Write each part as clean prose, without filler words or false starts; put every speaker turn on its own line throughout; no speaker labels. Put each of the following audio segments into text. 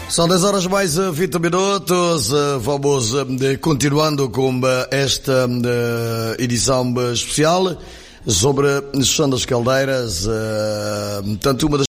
São 10 horas mais 20 minutos. Vamos continuando com esta edição especial sobre Chão das Caldeiras. Portanto, uma das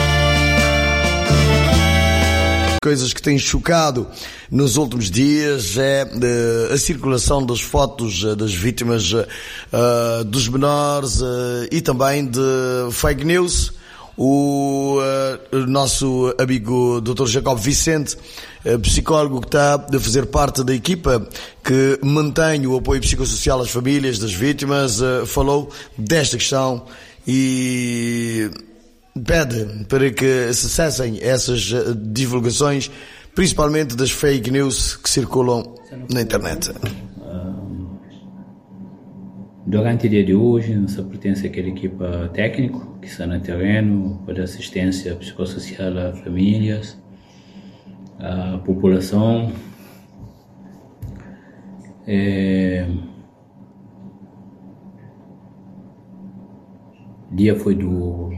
coisas que tem chocado nos últimos dias é a circulação das fotos das vítimas, dos menores e também de fake news. O nosso amigo Dr. Jacob Vicente, psicólogo que está a fazer parte da equipa que mantém o apoio psicossocial às famílias das vítimas, falou desta questão e pede para que se cessem essas divulgações, principalmente das fake news que circulam na internet.
Durante o dia de hoje, nossa pertence àquela equipa técnica que está no terreno para assistência psicossocial a famílias, a população. O dia foi duro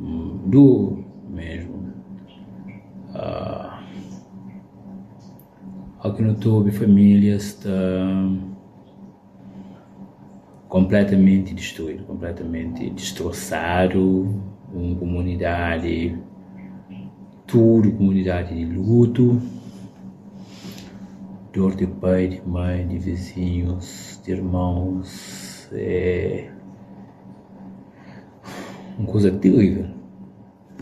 mesmo. Aqui no YouTube, famílias está completamente destruído, completamente destroçado, uma comunidade, comunidade de luto, dor de pai, de mãe, de vizinhos, de irmãos, é uma coisa terrível.